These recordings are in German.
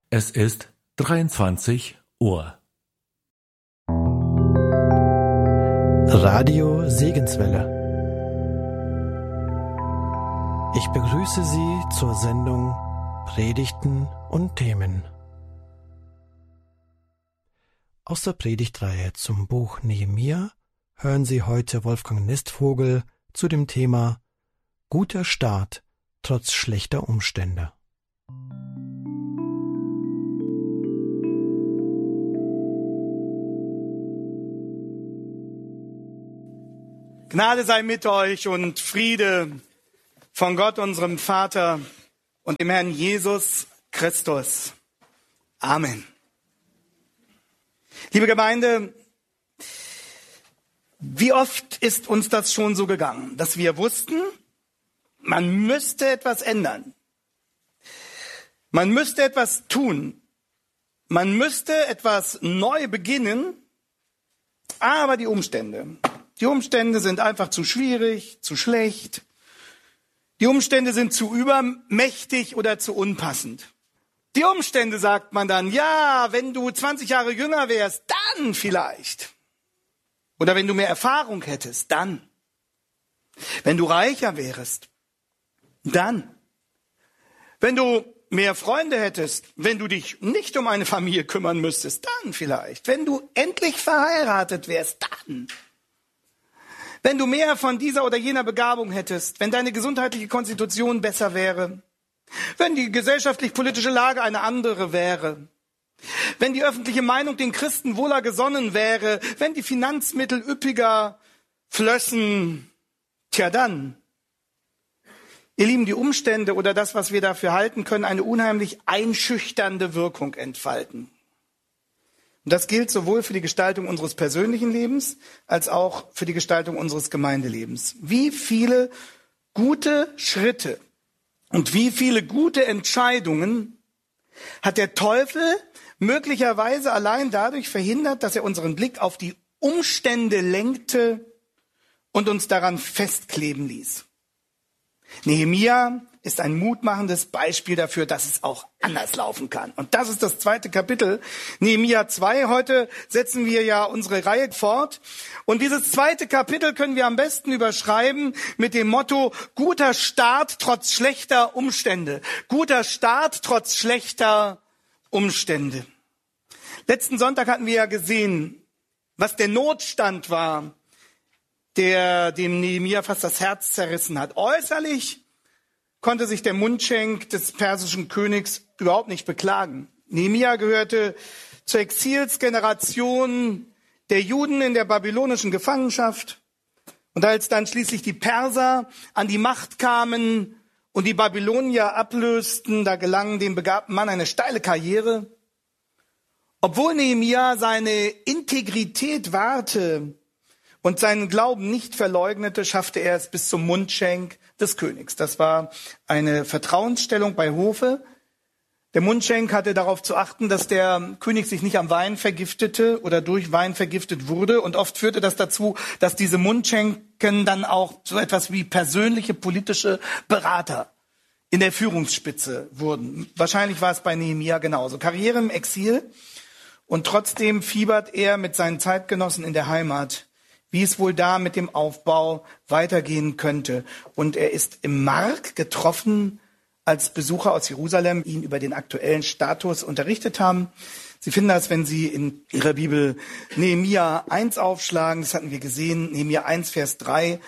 Es ist 23 Uhr. Radio Segenswelle. Ich begrüße Sie zur Sendung Predigten und Themen. Aus der Predigtreihe zum Buch Nehemia hören Sie heute Wolfgang Nestvogel zu dem Thema Guter Start trotz schlechter Umstände. Gnade sei mit euch und Friede von Gott, unserem Vater und dem Herrn Jesus Christus. Amen. Liebe Gemeinde, wie oft ist uns das schon so gegangen, dass wir wussten, man müsste etwas ändern. Man müsste etwas tun. Man müsste etwas neu beginnen, aber die Umstände sind einfach zu schwierig, zu schlecht. Die Umstände sind zu übermächtig oder zu unpassend. Die Umstände, sagt man dann, ja, wenn du 20 Jahre jünger wärst, dann vielleicht. Oder wenn du mehr Erfahrung hättest, dann. Wenn du reicher wärst, dann. Wenn du mehr Freunde hättest, wenn du dich nicht um eine Familie kümmern müsstest, dann vielleicht. Wenn du endlich verheiratet wärst, dann. Wenn du mehr von dieser oder jener Begabung hättest, wenn deine gesundheitliche Konstitution besser wäre, wenn die gesellschaftlich-politische Lage eine andere wäre, wenn die öffentliche Meinung den Christen wohler gesonnen wäre, wenn die Finanzmittel üppiger flössen, tja dann. Ihr Lieben, die Umstände oder das, was wir dafür halten, können eine unheimlich einschüchternde Wirkung entfalten. Und das gilt sowohl für die Gestaltung unseres persönlichen Lebens als auch für die Gestaltung unseres Gemeindelebens. Wie viele gute Schritte und wie viele gute Entscheidungen hat der Teufel möglicherweise allein dadurch verhindert, dass er unseren Blick auf die Umstände lenkte und uns daran festkleben ließ. Nehemia ist ein mutmachendes Beispiel dafür, dass es auch anders laufen kann. Und das ist das 2. Kapitel, Nehemia 2. Heute setzen wir ja unsere Reihe fort. Und dieses 2. Kapitel können wir am besten überschreiben mit dem Motto, guter Start trotz schlechter Umstände. Guter Start trotz schlechter Umstände. Letzten Sonntag hatten wir ja gesehen, was der Notstand war, der dem Nehemia fast das Herz zerrissen hat. Äußerlich konnte sich der Mundschenk des persischen Königs überhaupt nicht beklagen. Nehemia gehörte zur Exilsgeneration der Juden in der babylonischen Gefangenschaft. Und als dann schließlich die Perser an die Macht kamen und die Babylonier ablösten, da gelang dem begabten Mann eine steile Karriere. Obwohl Nehemia seine Integrität wahrte und seinen Glauben nicht verleugnete, schaffte er es bis zum Mundschenk des Königs. Das war eine Vertrauensstellung bei Hofe. Der Mundschenk hatte darauf zu achten, dass der König sich nicht am Wein vergiftete oder durch Wein vergiftet wurde. Und oft führte das dazu, dass diese Mundschenken dann auch so etwas wie persönliche politische Berater in der Führungsspitze wurden. Wahrscheinlich war es bei Nehemia genauso. Karriere im Exil. Und trotzdem fiebert er mit seinen Zeitgenossen in der Heimat, wie es wohl da mit dem Aufbau weitergehen könnte. Und er ist im Mark getroffen, als Besucher aus Jerusalem ihn über den aktuellen Status unterrichtet haben. Sie finden das, wenn Sie in Ihrer Bibel Nehemia 1 aufschlagen, das hatten wir gesehen, Nehemia 1, Vers 3,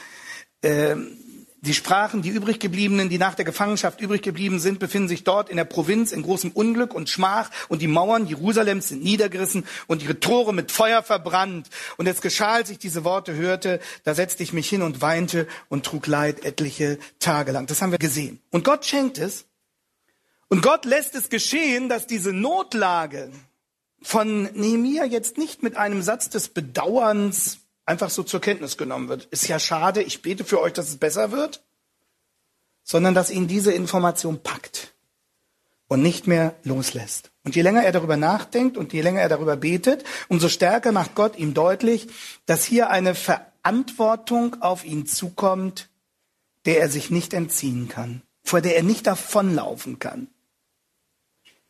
die Sprachen, die übrig gebliebenen, die nach der Gefangenschaft übrig geblieben sind, befinden sich dort in der Provinz in großem Unglück und Schmach und die Mauern Jerusalems sind niedergerissen und ihre Tore mit Feuer verbrannt. Und es geschah, als ich diese Worte hörte, da setzte ich mich hin und weinte und trug Leid etliche Tage lang. Das haben wir gesehen. Und Gott schenkt es. Und Gott lässt es geschehen, dass diese Notlage von Nehemia jetzt nicht mit einem Satz des Bedauerns einfach so zur Kenntnis genommen wird. Ist ja schade, ich bete für euch, dass es besser wird. Sondern dass ihn diese Information packt und nicht mehr loslässt. Und je länger er darüber nachdenkt und je länger er darüber betet, umso stärker macht Gott ihm deutlich, dass hier eine Verantwortung auf ihn zukommt, der er sich nicht entziehen kann, vor der er nicht davonlaufen kann.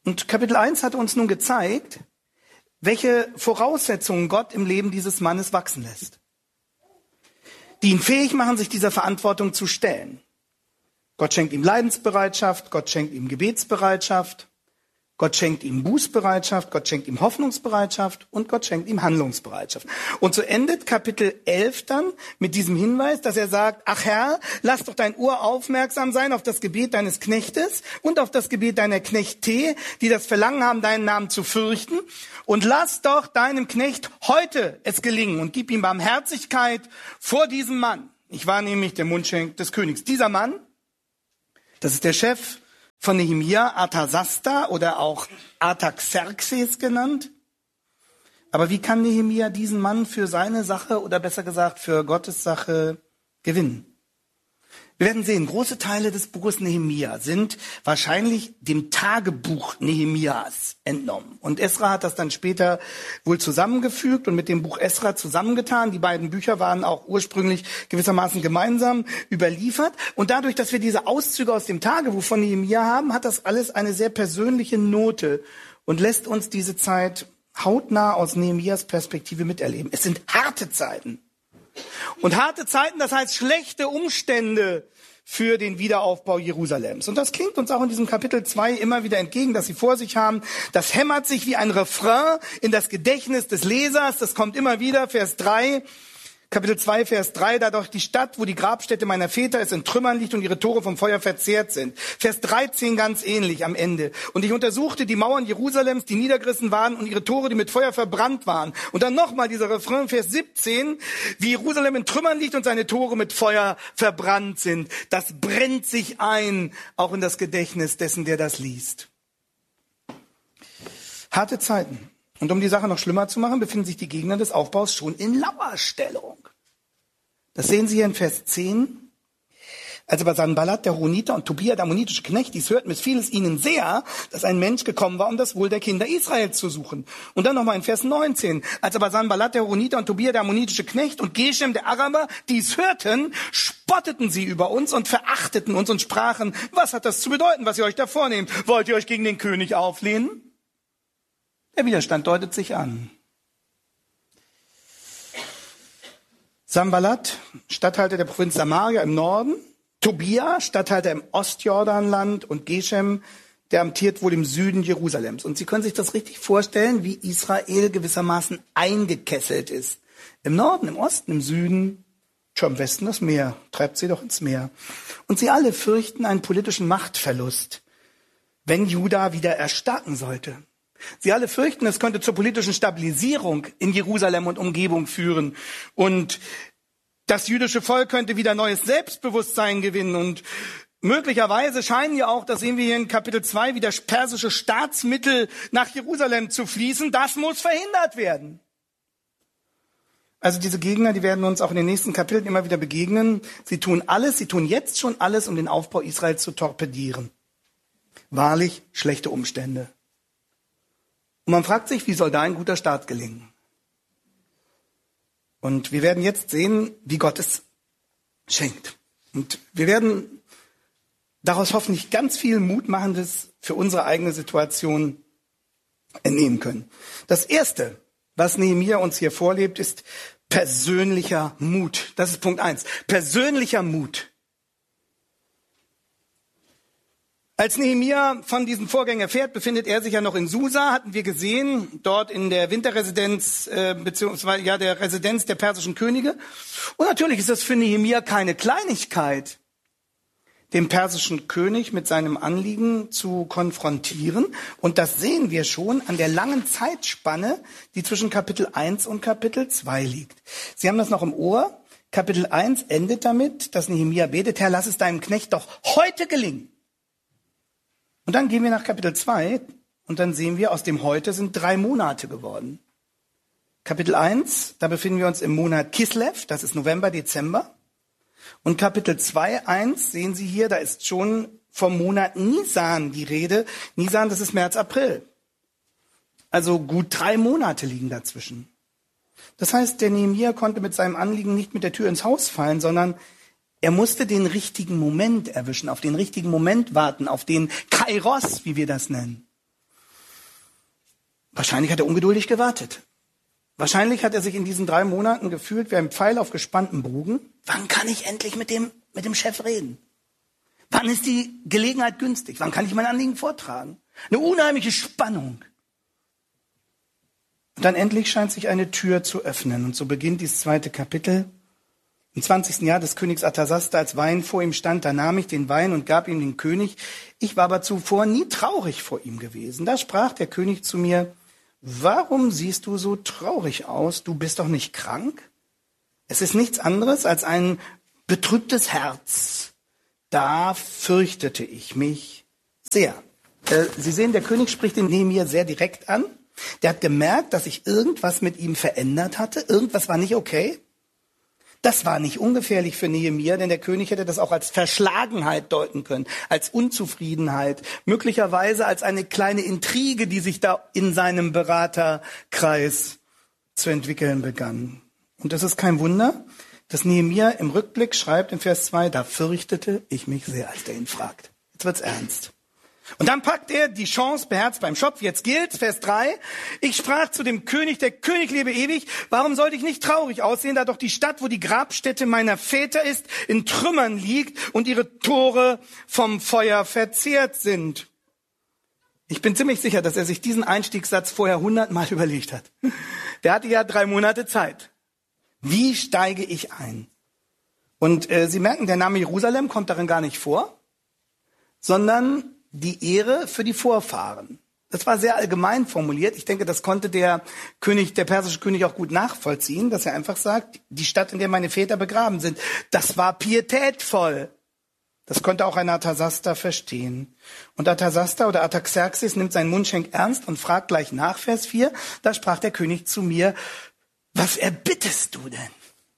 Und Kapitel 1 hat uns nun gezeigt, welche Voraussetzungen Gott im Leben dieses Mannes wachsen lässt, die ihn fähig machen, sich dieser Verantwortung zu stellen. Gott schenkt ihm Leidensbereitschaft, Gott schenkt ihm Gebetsbereitschaft, Gott schenkt ihm Bußbereitschaft, Gott schenkt ihm Hoffnungsbereitschaft und Gott schenkt ihm Handlungsbereitschaft. Und so endet Kapitel 11 dann mit diesem Hinweis, dass er sagt, ach Herr, lass doch dein Ohr aufmerksam sein auf das Gebet deines Knechtes und auf das Gebet deiner Knechte, die das Verlangen haben, deinen Namen zu fürchten. Und lass doch deinem Knecht heute es gelingen und gib ihm Barmherzigkeit vor diesem Mann. Ich war nämlich der Mundschenk des Königs. Dieser Mann, das ist der Chef von Nehemia, Arthasasta oder auch Artaxerxes genannt. Aber wie kann Nehemia diesen Mann für seine Sache oder besser gesagt für Gottes Sache gewinnen? Wir werden sehen, große Teile des Buches Nehemia sind wahrscheinlich dem Tagebuch Nehemias entnommen. Und Esra hat das dann später wohl zusammengefügt und mit dem Buch Esra zusammengetan. Die beiden Bücher waren auch ursprünglich gewissermaßen gemeinsam überliefert. Und dadurch, dass wir diese Auszüge aus dem Tagebuch von Nehemia haben, hat das alles eine sehr persönliche Note und lässt uns diese Zeit hautnah aus Nehemias Perspektive miterleben. Es sind harte Zeiten. Und harte Zeiten, das heißt schlechte Umstände für den Wiederaufbau Jerusalems. Und das klingt uns auch in diesem Kapitel 2 immer wieder entgegen, dass sie vor sich haben. Das hämmert sich wie ein Refrain in das Gedächtnis des Lesers. Das kommt immer wieder, Vers 3. Kapitel 2, Vers 3, da doch die Stadt, wo die Grabstätte meiner Väter ist, in Trümmern liegt und ihre Tore vom Feuer verzehrt sind. Vers 13 ganz ähnlich am Ende. Und ich untersuchte die Mauern Jerusalems, die niedergerissen waren und ihre Tore, die mit Feuer verbrannt waren. Und dann nochmal dieser Refrain, Vers 17, wie Jerusalem in Trümmern liegt und seine Tore mit Feuer verbrannt sind. Das brennt sich ein, auch in das Gedächtnis dessen, der das liest. Harte Zeiten. Und um die Sache noch schlimmer zu machen, befinden sich die Gegner des Aufbaus schon in Lauerstellung. Das sehen Sie hier in Vers 10. Als aber Sanballat, der Horoniter, und Tobia, der ammonitische Knecht, dies hörten, missfiel es ihnen sehr, dass ein Mensch gekommen war, um das Wohl der Kinder Israels zu suchen. Und dann nochmal in Vers 19. Als aber Sanballat, der Horoniter, und Tobia, der ammonitische Knecht, und Geshem, der Araber, dies hörten, spotteten sie über uns und verachteten uns und sprachen, was hat das zu bedeuten, was ihr euch da vornehmt? Wollt ihr euch gegen den König auflehnen? Der Widerstand deutet sich an. Sanballat, Statthalter der Provinz Samaria im Norden, Tobia, Statthalter im Ostjordanland und Geshem, der amtiert wohl im Süden Jerusalems. Und Sie können sich das richtig vorstellen, wie Israel gewissermaßen eingekesselt ist. Im Norden, im Osten, im Süden, schon im Westen das Meer, treibt sie doch ins Meer. Und sie alle fürchten einen politischen Machtverlust, wenn Juda wieder erstarken sollte. Sie alle fürchten, es könnte zur politischen Stabilisierung in Jerusalem und Umgebung führen. Und das jüdische Volk könnte wieder neues Selbstbewusstsein gewinnen. Und möglicherweise scheinen ja auch, das sehen wir hier in Kapitel 2, wieder persische Staatsmittel nach Jerusalem zu fließen. Das muss verhindert werden. Also diese Gegner, die werden uns auch in den nächsten Kapiteln immer wieder begegnen. Sie tun jetzt schon alles, um den Aufbau Israels zu torpedieren. Wahrlich schlechte Umstände. Und man fragt sich, wie soll da ein guter Start gelingen? Und wir werden jetzt sehen, wie Gott es schenkt. Und wir werden daraus hoffentlich ganz viel Mutmachendes für unsere eigene Situation entnehmen können. Das Erste, was Nehemia uns hier vorlebt, ist persönlicher Mut. Das ist Punkt 1. Persönlicher Mut. Als Nehemia von diesem Vorgang erfährt, befindet er sich ja noch in Susa, hatten wir gesehen, dort in der Winterresidenz, beziehungsweise der Residenz der persischen Könige. Und natürlich ist das für Nehemia keine Kleinigkeit, den persischen König mit seinem Anliegen zu konfrontieren. Und das sehen wir schon an der langen Zeitspanne, die zwischen Kapitel 1 und Kapitel 2 liegt. Sie haben das noch im Ohr. Kapitel 1 endet damit, dass Nehemia betet, Herr, lass es deinem Knecht doch heute gelingen. Und dann gehen wir nach Kapitel 2 und dann sehen wir, aus dem Heute sind 3 Monate geworden. Kapitel 1, da befinden wir uns im Monat Kislev, das ist November, Dezember. Und Kapitel 2, 1 sehen Sie hier, da ist schon vom Monat Nisan die Rede. Nisan, das ist März, April. Also gut 3 Monate liegen dazwischen. Das heißt, der Nehemia konnte mit seinem Anliegen nicht mit der Tür ins Haus fallen, sondern er musste den richtigen Moment erwischen, auf den richtigen Moment warten, auf den Kairos, wie wir das nennen. Wahrscheinlich hat er ungeduldig gewartet. Wahrscheinlich hat er sich in diesen 3 Monaten gefühlt wie ein Pfeil auf gespanntem Bogen. Wann kann ich endlich mit dem Chef reden? Wann ist die Gelegenheit günstig? Wann kann ich mein Anliegen vortragen? Eine unheimliche Spannung. Und dann endlich scheint sich eine Tür zu öffnen. Und so beginnt dieses 2. Kapitel. Im 20. Jahr des Königs Artasasta, als Wein vor ihm stand, da nahm ich den Wein und gab ihm den König. Ich war aber zuvor nie traurig vor ihm gewesen. Da sprach der König zu mir: Warum siehst du so traurig aus? Du bist doch nicht krank? Es ist nichts anderes als ein betrübtes Herz. Da fürchtete ich mich sehr. Sie sehen, der König spricht den Nehemia sehr direkt an. Der hat gemerkt, dass sich irgendwas mit ihm verändert hatte. Irgendwas war nicht okay. Das war nicht ungefährlich für Nehemia, denn der König hätte das auch als Verschlagenheit deuten können, als Unzufriedenheit, möglicherweise als eine kleine Intrige, die sich da in seinem Beraterkreis zu entwickeln begann. Und es ist kein Wunder, dass Nehemia im Rückblick schreibt in Vers 2, da fürchtete ich mich sehr, als der ihn fragt. Jetzt wird's ernst. Und dann packt er die Chance beherzt beim Schopf. Jetzt gilt, Vers 3, ich sprach zu dem König, der König lebe ewig, warum sollte ich nicht traurig aussehen, da doch die Stadt, wo die Grabstätte meiner Väter ist, in Trümmern liegt und ihre Tore vom Feuer verzehrt sind. Ich bin ziemlich sicher, dass er sich diesen Einstiegssatz vorher 100-mal überlegt hat. Der hatte ja 3 Monate Zeit. Wie steige ich ein? Und Sie merken, der Name Jerusalem kommt darin gar nicht vor, sondern die Ehre für die Vorfahren. Das war sehr allgemein formuliert. Ich denke, das konnte der persische König auch gut nachvollziehen, dass er einfach sagt, die Stadt, in der meine Väter begraben sind, das war pietätvoll. Das konnte auch ein Artasasta verstehen. Und Artasasta oder Artaxerxes nimmt seinen Mundschenk ernst und fragt gleich nach, Vers 4, da sprach der König zu mir, was erbittest du denn?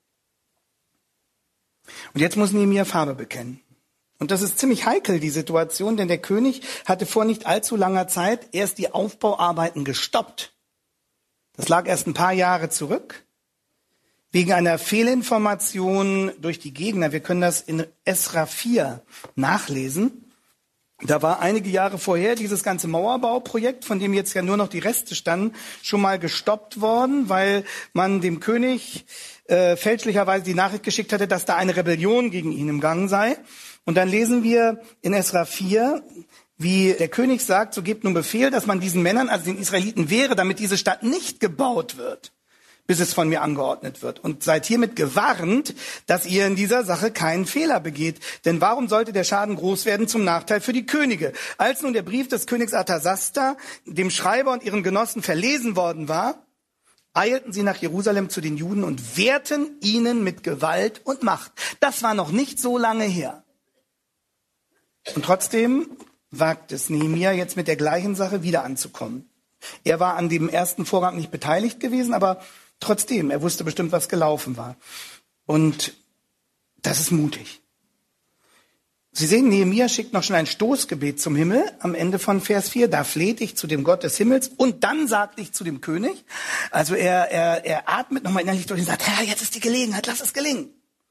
Und jetzt muss Nehemia Farbe bekennen. Und das ist ziemlich heikel, die Situation, denn der König hatte vor nicht allzu langer Zeit erst die Aufbauarbeiten gestoppt. Das lag erst ein paar Jahre zurück, wegen einer Fehlinformation durch die Gegner. Wir können das in Esra 4 nachlesen. Da war einige Jahre vorher dieses ganze Mauerbauprojekt, von dem jetzt ja nur noch die Reste standen, schon mal gestoppt worden, weil man dem König fälschlicherweise die Nachricht geschickt hatte, dass da eine Rebellion gegen ihn im Gang sei. Und dann lesen wir in Esra 4, wie der König sagt, so gebt nun Befehl, dass man diesen Männern, also den Israeliten, wehre, damit diese Stadt nicht gebaut wird, bis es von mir angeordnet wird. Und seid hiermit gewarnt, dass ihr in dieser Sache keinen Fehler begeht. Denn warum sollte der Schaden groß werden zum Nachteil für die Könige? Als nun der Brief des Königs Artasasta dem Schreiber und ihren Genossen verlesen worden war, eilten sie nach Jerusalem zu den Juden und wehrten ihnen mit Gewalt und Macht. Das war noch nicht so lange her. Und trotzdem wagt es Nehemia jetzt mit der gleichen Sache wieder anzukommen. Er war an dem ersten Vorgang nicht beteiligt gewesen, aber trotzdem, er wusste bestimmt, was gelaufen war. Und das ist mutig. Sie sehen, Nehemia schickt noch schon ein Stoßgebet zum Himmel am Ende von Vers 4. Da fleht ich zu dem Gott des Himmels und dann sagt ich zu dem König. Also er atmet nochmal innerlich durch und sagt, Herr, jetzt ist die Gelegenheit, lass es gelingen.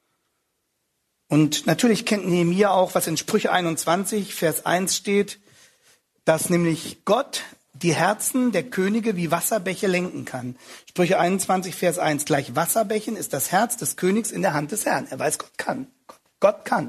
Und natürlich kennt Nehemia auch, was in Sprüche 21, Vers 1 steht, dass nämlich Gott die Herzen der Könige wie Wasserbäche lenken kann. Sprüche 21, Vers 1, gleich Wasserbächen ist das Herz des Königs in der Hand des Herrn. Er weiß, Gott kann. Gott kann.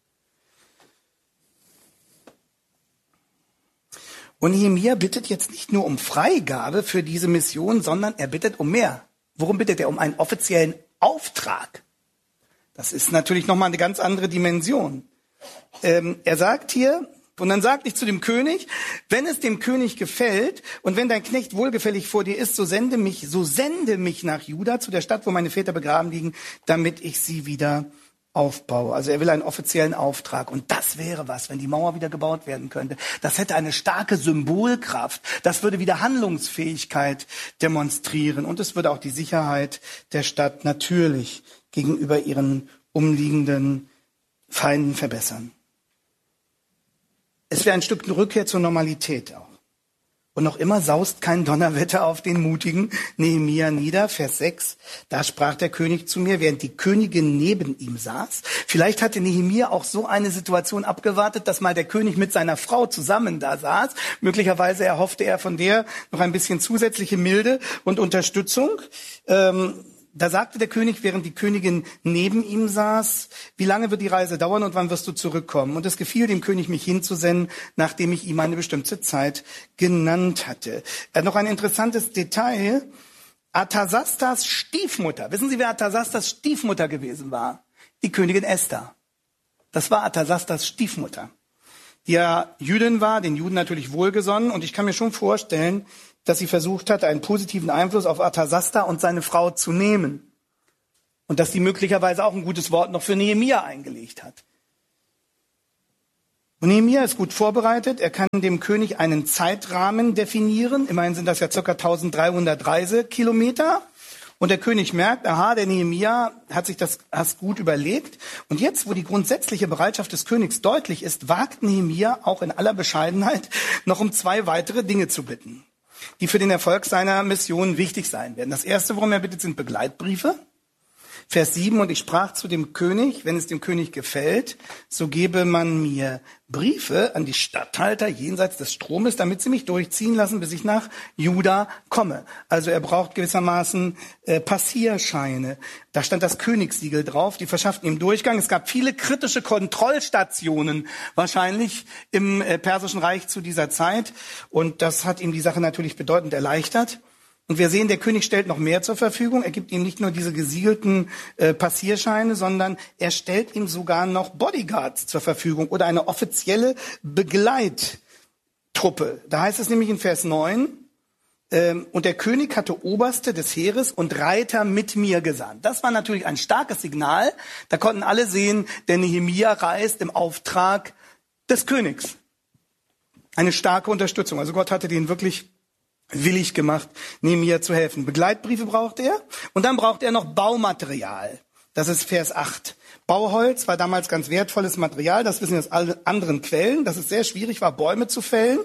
Und Nehemia bittet jetzt nicht nur um Freigabe für diese Mission, sondern er bittet um mehr. Worum bittet er? Um einen offiziellen Auftrag. Das ist natürlich nochmal eine ganz andere Dimension. Er sagt hier, und dann sagt ich zu dem König, wenn es dem König gefällt und wenn dein Knecht wohlgefällig vor dir ist, so sende mich nach Juda, zu der Stadt, wo meine Väter begraben liegen, damit ich sie wieder aufbaue. Also er will einen offiziellen Auftrag. Und das wäre was, wenn die Mauer wieder gebaut werden könnte. Das hätte eine starke Symbolkraft. Das würde wieder Handlungsfähigkeit demonstrieren. Und es würde auch die Sicherheit der Stadt natürlich gegenüber ihren umliegenden Feinden verbessern. Es wäre ein Stück Rückkehr zur Normalität auch. Und noch immer saust kein Donnerwetter auf den mutigen Nehemia nieder. Vers 6, da sprach der König zu mir, während die Königin neben ihm saß. Vielleicht hatte Nehemia auch so eine Situation abgewartet, dass mal der König mit seiner Frau zusammen da saß. Möglicherweise erhoffte er von der noch ein bisschen zusätzliche Milde und Unterstützung. Da sagte der König, während die Königin neben ihm saß, wie lange wird die Reise dauern und wann wirst du zurückkommen? Und es gefiel dem König, mich hinzusenden, nachdem ich ihm eine bestimmte Zeit genannt hatte. Noch ein interessantes Detail. Arthasastas Stiefmutter. Wissen Sie, wer Arthasastas Stiefmutter gewesen war? Die Königin Esther. Das war Arthasastas Stiefmutter, die ja Jüdin war, den Juden natürlich wohlgesonnen. Und ich kann mir schon vorstellen, dass sie versucht hatte, einen positiven Einfluss auf Arthasasta und seine Frau zu nehmen. Und dass sie möglicherweise auch ein gutes Wort noch für Nehemia eingelegt hat. Und Nehemia ist gut vorbereitet. Er kann dem König einen Zeitrahmen definieren. Immerhin sind das ja ca. 1300 Reisekilometer. Und der König merkt, aha, der Nehemia hat sich das gut überlegt. Und jetzt, wo die grundsätzliche Bereitschaft des Königs deutlich ist, wagt Nehemia auch in aller Bescheidenheit noch um 2 weitere Dinge zu bitten, die für den Erfolg seiner Mission wichtig sein werden. Das erste, worum er bittet, sind Begleitbriefe. Vers 7, und ich sprach zu dem König, wenn es dem König gefällt, so gebe man mir Briefe an die Statthalter jenseits des Stromes, damit sie mich durchziehen lassen, bis ich nach Juda komme. Also er braucht gewissermaßen Passierscheine. Da stand das Königssiegel drauf, die verschafften ihm Durchgang. Es gab viele kritische Kontrollstationen, wahrscheinlich im Persischen Reich zu dieser Zeit. Und das hat ihm die Sache natürlich bedeutend erleichtert. Und wir sehen, der König stellt noch mehr zur Verfügung. Er gibt ihm nicht nur diese gesiegelten Passierscheine, sondern er stellt ihm sogar noch Bodyguards zur Verfügung oder eine offizielle Begleittruppe. Da heißt es nämlich in Vers 9, und der König hatte Oberste des Heeres und Reiter mit mir gesandt. Das war natürlich ein starkes Signal. Da konnten alle sehen, der Nehemia reist im Auftrag des Königs. Eine starke Unterstützung. Also Gott hatte den wirklich willig gemacht, Nehemia zu helfen. Begleitbriefe braucht er und dann braucht er noch Baumaterial. Das ist Vers 8. Bauholz war damals ganz wertvolles Material, das wissen wir aus anderen Quellen, dass es sehr schwierig war, Bäume zu fällen.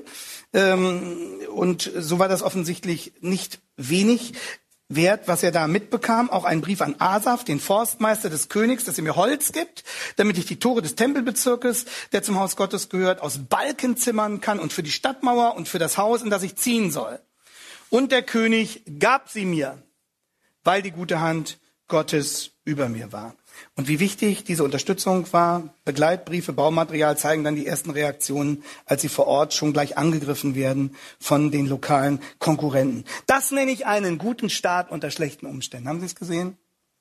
Und so war das offensichtlich nicht wenig wert, was er da mitbekam. Auch ein Brief an Asaf, den Forstmeister des Königs, dass er mir Holz gibt, damit ich die Tore des Tempelbezirkes, der zum Haus Gottes gehört, aus Balken zimmern kann und für die Stadtmauer und für das Haus, in das ich ziehen soll. Und der König gab sie mir, weil die gute Hand Gottes über mir war. Und wie wichtig diese Unterstützung war, Begleitbriefe, Baumaterial zeigen dann die ersten Reaktionen, als sie vor Ort schon gleich angegriffen werden von den lokalen Konkurrenten. Das nenne ich einen guten Start unter schlechten Umständen. Haben Sie es gesehen?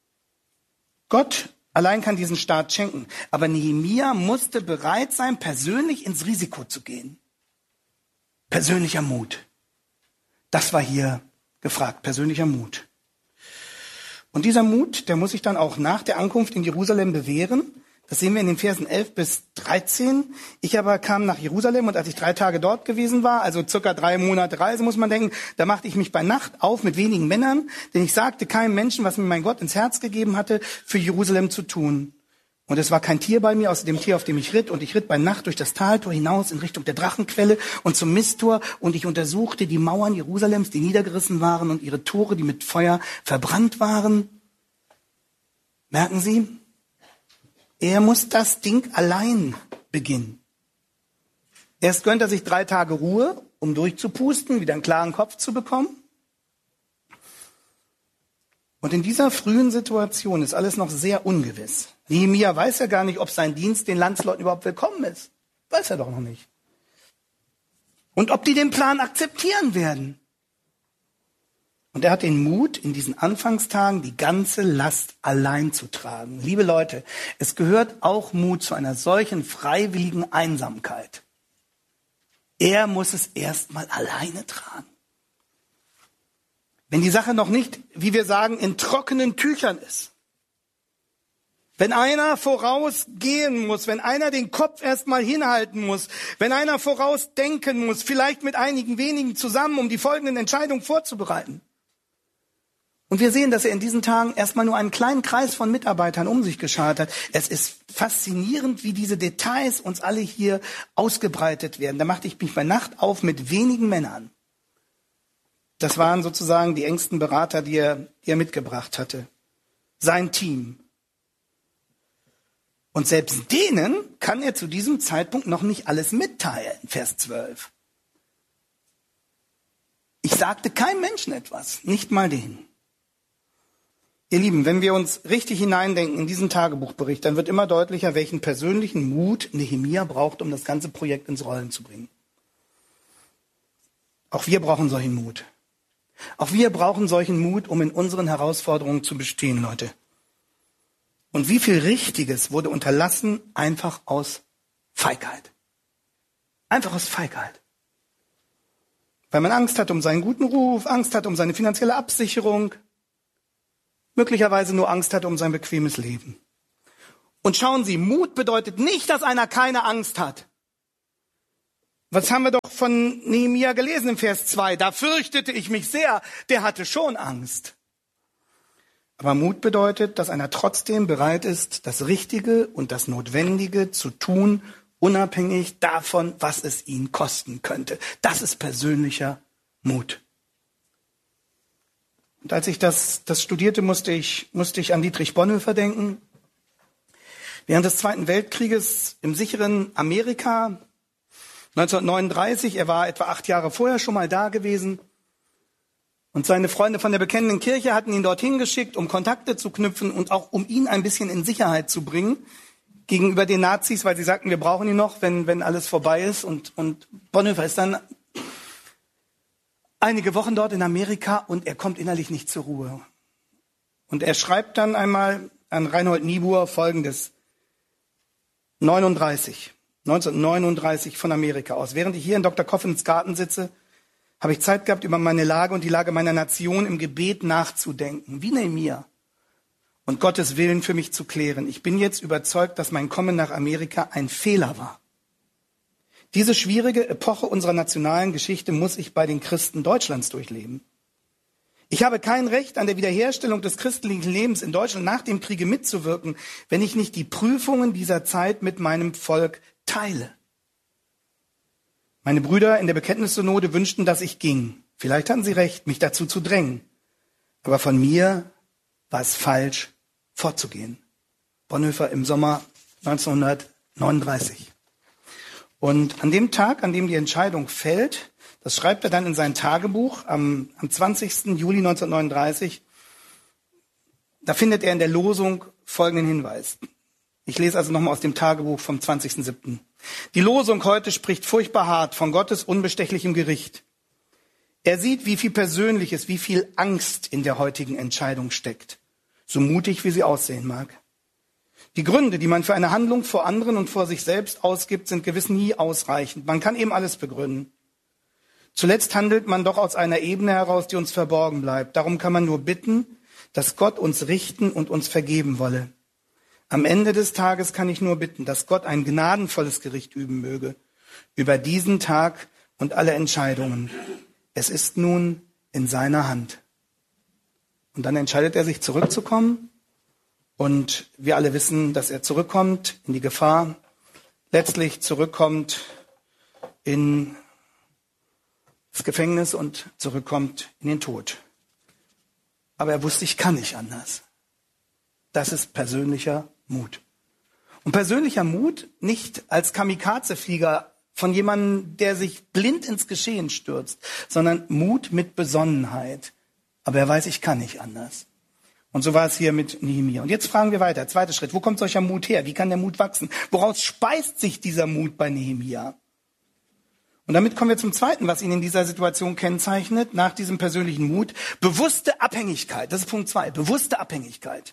Gott allein kann diesen Start schenken. Aber Nehemia musste bereit sein, persönlich ins Risiko zu gehen. Persönlicher Mut. Das war hier gefragt, persönlicher Mut. Und dieser Mut, der muss sich dann auch nach der Ankunft in Jerusalem bewähren. Das sehen wir in den Versen 11 bis 13. Ich aber kam nach Jerusalem und als ich 3 Tage dort gewesen war, also circa 3 Monate Reise, muss man denken, da machte ich mich bei Nacht auf mit wenigen Männern, denn ich sagte keinem Menschen, was mir mein Gott ins Herz gegeben hatte, für Jerusalem zu tun. Und es war kein Tier bei mir, außer dem Tier, auf dem ich ritt. Und ich ritt bei Nacht durch das Taltor hinaus in Richtung der Drachenquelle und zum Misttor. Und ich untersuchte die Mauern Jerusalems, die niedergerissen waren, und ihre Tore, die mit Feuer verbrannt waren. Merken Sie? Er muss das Ding allein beginnen. Erst gönnt er sich 3 Tage Ruhe, um durchzupusten, wieder einen klaren Kopf zu bekommen. Und in dieser frühen Situation ist alles noch sehr ungewiss. Nehemia weiß ja gar nicht, ob sein Dienst den Landsleuten überhaupt willkommen ist. Weiß er doch noch nicht. Und ob die den Plan akzeptieren werden. Und er hat den Mut, in diesen Anfangstagen die ganze Last allein zu tragen. Liebe Leute, es gehört auch Mut zu einer solchen freiwilligen Einsamkeit. Er muss es erstmal alleine tragen. Wenn die Sache noch nicht, wie wir sagen, in trockenen Tüchern ist. Wenn einer vorausgehen muss, wenn einer den Kopf erstmal hinhalten muss, wenn einer vorausdenken muss, vielleicht mit einigen wenigen zusammen, um die folgenden Entscheidungen vorzubereiten. Und wir sehen, dass er in diesen Tagen erstmal nur einen kleinen Kreis von Mitarbeitern um sich geschart hat. Es ist faszinierend, wie diese Details uns alle hier ausgebreitet werden. Da machte ich mich bei Nacht auf mit wenigen Männern. Das waren sozusagen die engsten Berater, die er mitgebracht hatte. Sein Team. Und selbst denen kann er zu diesem Zeitpunkt noch nicht alles mitteilen, Vers 12. Ich sagte keinem Menschen etwas, nicht mal denen. Ihr Lieben, wenn wir uns richtig hineindenken in diesen Tagebuchbericht, dann wird immer deutlicher, welchen persönlichen Mut Nehemia braucht, um das ganze Projekt ins Rollen zu bringen. Auch wir brauchen solchen Mut. Auch wir brauchen solchen Mut, um in unseren Herausforderungen zu bestehen, Leute. Und wie viel Richtiges wurde unterlassen, einfach aus Feigheit. Einfach aus Feigheit. Weil man Angst hat um seinen guten Ruf, Angst hat um seine finanzielle Absicherung, möglicherweise nur Angst hat um sein bequemes Leben. Und schauen Sie, Mut bedeutet nicht, dass einer keine Angst hat. Was haben wir doch von Nehemia gelesen im Vers 2? Da fürchtete ich mich sehr, der hatte schon Angst. Aber Mut bedeutet, dass einer trotzdem bereit ist, das Richtige und das Notwendige zu tun, unabhängig davon, was es ihn kosten könnte. Das ist persönlicher Mut. Und als ich das studierte, musste ich an Dietrich Bonhoeffer denken. Während des Zweiten Weltkrieges im sicheren Amerika, 1939, er war etwa 8 Jahre vorher schon mal da gewesen. Und seine Freunde von der Bekennenden Kirche hatten ihn dorthin geschickt, um Kontakte zu knüpfen und auch um ihn ein bisschen in Sicherheit zu bringen gegenüber den Nazis, weil sie sagten, wir brauchen ihn noch, wenn alles vorbei ist. Und Bonhoeffer ist dann einige Wochen dort in Amerika und er kommt innerlich nicht zur Ruhe. Und er schreibt dann einmal an Reinhold Niebuhr Folgendes. 1939 von Amerika aus. Während ich hier in Dr. Coffins Garten sitze, habe ich Zeit gehabt, über meine Lage und die Lage meiner Nation im Gebet nachzudenken, wie Nehemia, und Gottes Willen für mich zu klären. Ich bin jetzt überzeugt, dass mein Kommen nach Amerika ein Fehler war. Diese schwierige Epoche unserer nationalen Geschichte muss ich bei den Christen Deutschlands durchleben. Ich habe kein Recht, an der Wiederherstellung des christlichen Lebens in Deutschland nach dem Kriege mitzuwirken, wenn ich nicht die Prüfungen dieser Zeit mit meinem Volk teile. Meine Brüder in der Bekenntnissynode wünschten, dass ich ging. Vielleicht hatten sie recht, mich dazu zu drängen. Aber von mir war es falsch, fortzugehen. Bonhoeffer im Sommer 1939. Und an dem Tag, an dem die Entscheidung fällt, das schreibt er dann in sein Tagebuch am 20. Juli 1939, da findet er in der Losung folgenden Hinweis. Ich lese also nochmal aus dem Tagebuch vom 20.07. Die Losung heute spricht furchtbar hart von Gottes unbestechlichem Gericht. Er sieht, wie viel Persönliches, wie viel Angst in der heutigen Entscheidung steckt, so mutig wie sie aussehen mag. Die Gründe, die man für eine Handlung vor anderen und vor sich selbst ausgibt, sind gewiss nie ausreichend. Man kann eben alles begründen. Zuletzt handelt man doch aus einer Ebene heraus, die uns verborgen bleibt. Darum kann man nur bitten, dass Gott uns richten und uns vergeben wolle. Am Ende des Tages kann ich nur bitten, dass Gott ein gnadenvolles Gericht üben möge über diesen Tag und alle Entscheidungen. Es ist nun in seiner Hand. Und dann entscheidet er sich zurückzukommen. Und wir alle wissen, dass er zurückkommt in die Gefahr, letztlich zurückkommt in das Gefängnis und zurückkommt in den Tod. Aber er wusste, ich kann nicht anders. Das ist persönlicher Mut. Und persönlicher Mut nicht als Kamikaze-Flieger von jemandem, der sich blind ins Geschehen stürzt, sondern Mut mit Besonnenheit. Aber er weiß, ich kann nicht anders. Und so war es hier mit Nehemia. Und jetzt fragen wir weiter. Zweiter Schritt. Wo kommt solcher Mut her? Wie kann der Mut wachsen? Woraus speist sich dieser Mut bei Nehemia? Und damit kommen wir zum Zweiten, was ihn in dieser Situation kennzeichnet, nach diesem persönlichen Mut. Bewusste Abhängigkeit. Das ist Punkt 2. Bewusste Abhängigkeit.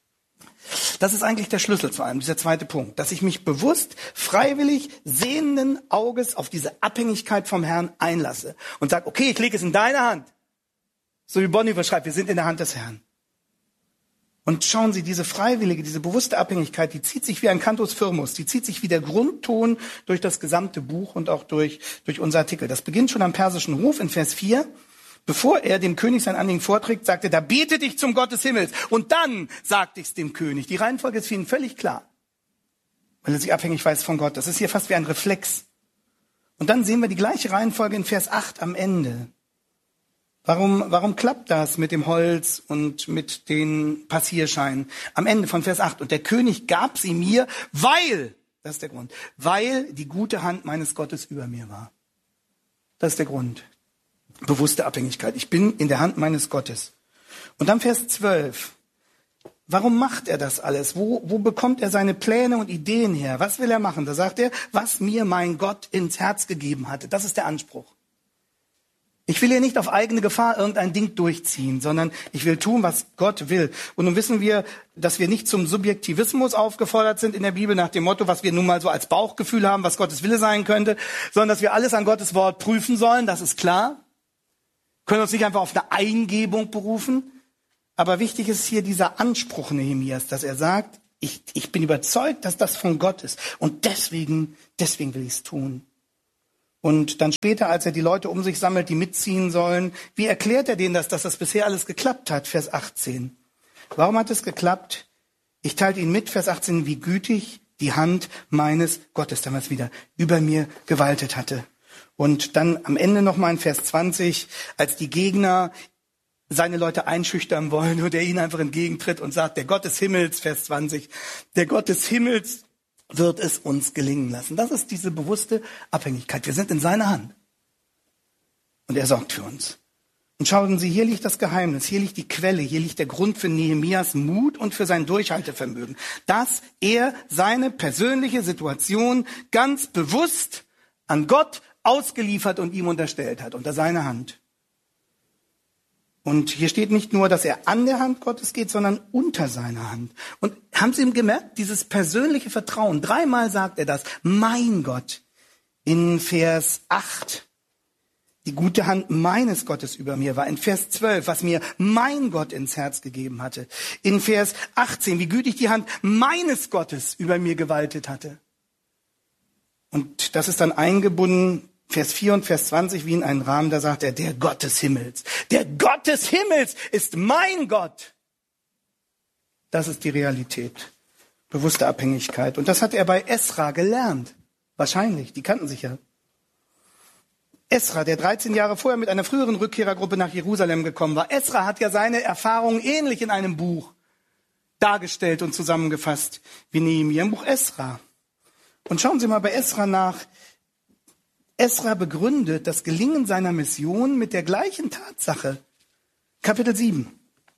Das ist eigentlich der Schlüssel zu allem, dieser zweite Punkt. Dass ich mich bewusst, freiwillig, sehenden Auges auf diese Abhängigkeit vom Herrn einlasse. Und sage, okay, ich lege es in deine Hand. So wie Bonhoeffer schreibt, wir sind in der Hand des Herrn. Und schauen Sie, diese freiwillige, diese bewusste Abhängigkeit, die zieht sich wie ein Cantus firmus, die zieht sich wie der Grundton durch das gesamte Buch und auch durch unser Artikel. Das beginnt schon am Persischen Hof in Vers 4. Bevor er dem König sein Anliegen vorträgt, sagt er, da bete dich zum Gott des Himmels. Und dann sagt ich's dem König. Die Reihenfolge ist für ihn völlig klar, weil er sich abhängig weiß von Gott. Das ist hier fast wie ein Reflex. Und dann sehen wir die gleiche Reihenfolge in Vers 8 am Ende. Warum klappt das mit dem Holz und mit den Passierscheinen? Am Ende von Vers 8. Und der König gab sie mir, weil, das ist der Grund, weil die gute Hand meines Gottes über mir war. Das ist der Grund. Bewusste Abhängigkeit. Ich bin in der Hand meines Gottes. Und dann Vers 12. Warum macht er das alles? Wo bekommt er seine Pläne und Ideen her? Was will er machen? Da sagt er, was mir mein Gott ins Herz gegeben hatte. Das ist der Anspruch. Ich will hier nicht auf eigene Gefahr irgendein Ding durchziehen, sondern ich will tun, was Gott will. Und nun wissen wir, dass wir nicht zum Subjektivismus aufgefordert sind in der Bibel, nach dem Motto, was wir nun mal so als Bauchgefühl haben, was Gottes Wille sein könnte, sondern dass wir alles an Gottes Wort prüfen sollen, das ist klar. Können uns nicht einfach auf eine Eingebung berufen. Aber wichtig ist hier dieser Anspruch Nehemias, dass er sagt, ich bin überzeugt, dass das von Gott ist. Und deswegen will ich es tun. Und dann später, als er die Leute um sich sammelt, die mitziehen sollen, wie erklärt er denen dass das bisher alles geklappt hat? Vers 18. Warum hat es geklappt? Ich teilte ihnen mit, Vers 18, wie gütig die Hand meines Gottes damals wieder über mir gewaltet hatte. Und dann am Ende nochmal in Vers 20, als die Gegner seine Leute einschüchtern wollen und er ihnen einfach entgegentritt und sagt, der Gott des Himmels, Vers 20, der Gott des Himmels wird es uns gelingen lassen. Das ist diese bewusste Abhängigkeit. Wir sind in seiner Hand. Und er sorgt für uns. Und schauen Sie, hier liegt das Geheimnis, hier liegt die Quelle, hier liegt der Grund für Nehemias Mut und für sein Durchhaltevermögen. Dass er seine persönliche Situation ganz bewusst an Gott ausgeliefert und ihm unterstellt hat, unter seiner Hand. Und hier steht nicht nur, dass er an der Hand Gottes geht, sondern unter seiner Hand. Und haben Sie ihm gemerkt, dieses persönliche Vertrauen, 3-mal sagt er das, mein Gott. In Vers 8, die gute Hand meines Gottes über mir war. In Vers 12, was mir mein Gott ins Herz gegeben hatte. In Vers 18, wie gütig die Hand meines Gottes über mir gewaltet hatte. Und das ist dann eingebunden, Vers 4 und Vers 20 wie in einen Rahmen, da sagt er, der Gott des Himmels. Der Gott des Himmels ist mein Gott. Das ist die Realität. Bewusste Abhängigkeit. Und das hat er bei Esra gelernt. Wahrscheinlich, die kannten sich ja. Esra, der 13 Jahre vorher mit einer früheren Rückkehrergruppe nach Jerusalem gekommen war. Esra hat ja seine Erfahrungen ähnlich in einem Buch dargestellt und zusammengefasst wie Nehemia im Buch Esra. Und schauen Sie mal bei Esra nach. Esra begründet das Gelingen seiner Mission mit der gleichen Tatsache. Kapitel 7.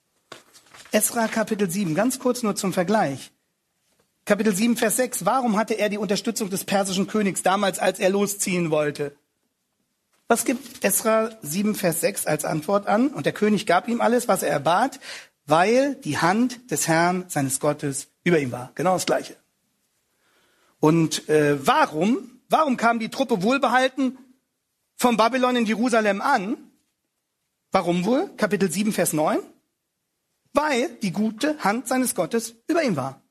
Esra Kapitel 7, ganz kurz nur zum Vergleich. Kapitel 7, Vers 6. Warum hatte er die Unterstützung des persischen Königs damals, als er losziehen wollte? Was gibt Esra 7, Vers 6 als Antwort an? Und der König gab ihm alles, was er erbat, weil die Hand des Herrn, seines Gottes, über ihm war. Genau das Gleiche. Und Warum kam die Truppe wohlbehalten von Babylon in Jerusalem an? Warum wohl? Kapitel 7, Vers 9. Weil die gute Hand seines Gottes über ihm war.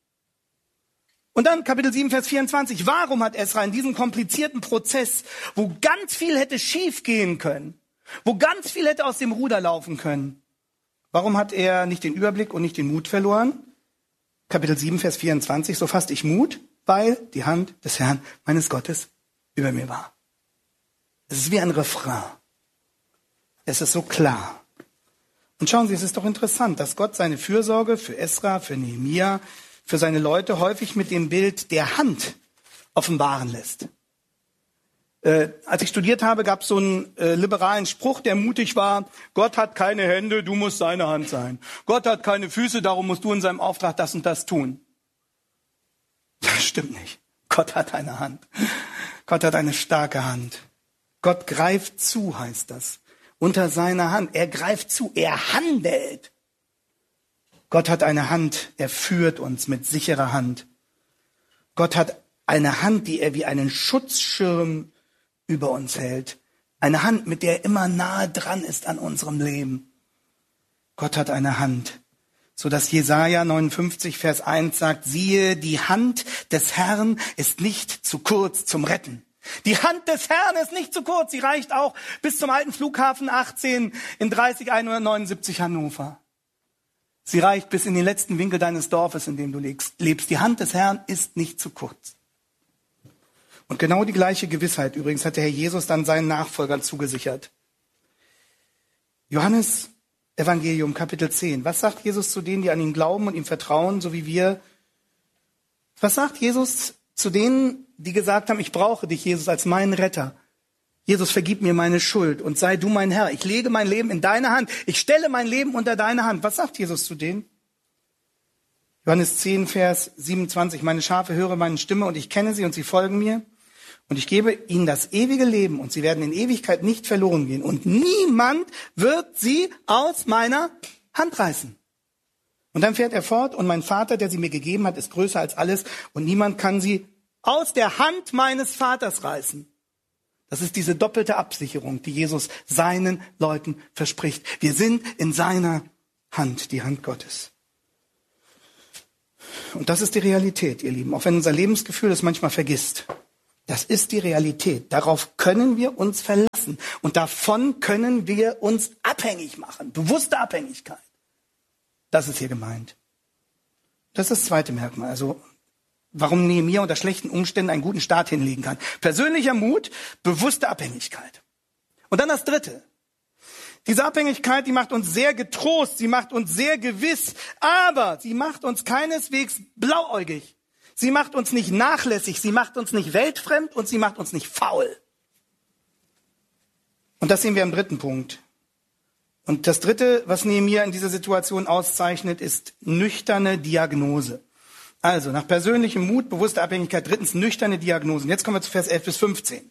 Und dann Kapitel 7, Vers 24. Warum hat Esra in diesem komplizierten Prozess, wo ganz viel hätte schief gehen können, wo ganz viel hätte aus dem Ruder laufen können, warum hat er nicht den Überblick und nicht den Mut verloren? Kapitel 7, Vers 24. So fasste ich Mut, weil die Hand des Herrn meines Gottes über mir war. Es ist wie ein Refrain. Es ist so klar. Und schauen Sie, es ist doch interessant, dass Gott seine Fürsorge für Esra, für Nehemia, für seine Leute häufig mit dem Bild der Hand offenbaren lässt. Als ich studiert habe, gab es so einen liberalen Spruch, der mutig war, Gott hat keine Hände, du musst seine Hand sein. Gott hat keine Füße, darum musst du in seinem Auftrag das und das tun. Das stimmt nicht. Gott hat eine Hand. Gott hat eine starke Hand. Gott greift zu, heißt das. Unter seiner Hand. Er greift zu, er handelt. Gott hat eine Hand, er führt uns mit sicherer Hand. Gott hat eine Hand, die er wie einen Schutzschirm über uns hält. Eine Hand, mit der er immer nahe dran ist an unserem Leben. Gott hat eine Hand, so dass Jesaja 59, Vers 1 sagt, siehe, die Hand des Herrn ist nicht zu kurz zum Retten. Die Hand des Herrn ist nicht zu kurz. Sie reicht auch bis zum alten Flughafen 18 in 30179 Hannover. Sie reicht bis in den letzten Winkel deines Dorfes, in dem du lebst. Die Hand des Herrn ist nicht zu kurz. Und genau die gleiche Gewissheit übrigens hat der Herr Jesus dann seinen Nachfolgern zugesichert. Johannes Evangelium, Kapitel 10. Was sagt Jesus zu denen, die an ihn glauben und ihm vertrauen, so wie wir? Was sagt Jesus zu denen, die gesagt haben, ich brauche dich, Jesus, als meinen Retter? Jesus, vergib mir meine Schuld und sei du mein Herr. Ich lege mein Leben in deine Hand. Ich stelle mein Leben unter deine Hand. Was sagt Jesus zu denen? Johannes 10, Vers 27. Meine Schafe hören meine Stimme und ich kenne sie und sie folgen mir. Und ich gebe ihnen das ewige Leben und sie werden in Ewigkeit nicht verloren gehen. Und niemand wird sie aus meiner Hand reißen. Und dann fährt er fort, und mein Vater, der sie mir gegeben hat, ist größer als alles und niemand kann sie aus der Hand meines Vaters reißen. Das ist diese doppelte Absicherung, die Jesus seinen Leuten verspricht. Wir sind in seiner Hand, die Hand Gottes. Und das ist die Realität, ihr Lieben, auch wenn unser Lebensgefühl es manchmal vergisst. Das ist die Realität. Darauf können wir uns verlassen. Und davon können wir uns abhängig machen. Bewusste Abhängigkeit. Das ist hier gemeint. Das ist das zweite Merkmal. Also, warum Nehemia unter schlechten Umständen einen guten Start hinlegen kann. Persönlicher Mut, bewusste Abhängigkeit. Und dann das dritte. Diese Abhängigkeit, die macht uns sehr getrost, sie macht uns sehr gewiss, aber sie macht uns keineswegs blauäugig. Sie macht uns nicht nachlässig, sie macht uns nicht weltfremd und sie macht uns nicht faul. Und das sehen wir im dritten Punkt. Und das dritte, was Nehemia in dieser Situation auszeichnet, ist nüchterne Diagnose. Also nach persönlichem Mut, bewusster Abhängigkeit, drittens nüchterne Diagnose. Und jetzt kommen wir zu Vers 11 bis 15.